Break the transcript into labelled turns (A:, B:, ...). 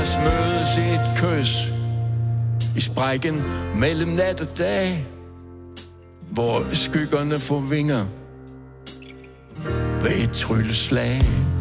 A: os mødes i et kys i sprækken mellem nat og dag, hvor skyggerne får vinger ved et trylleslag.